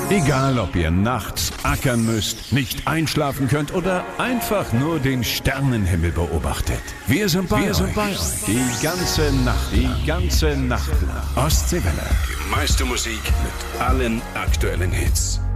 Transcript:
Egal, ob ihr nachts ackern müsst, nicht einschlafen könnt oder einfach nur den Sternenhimmel beobachtet. Wir sind bei euch. Die ganze Nacht. Ostseewelle. Die meiste Musik mit allen aktuellen Hits.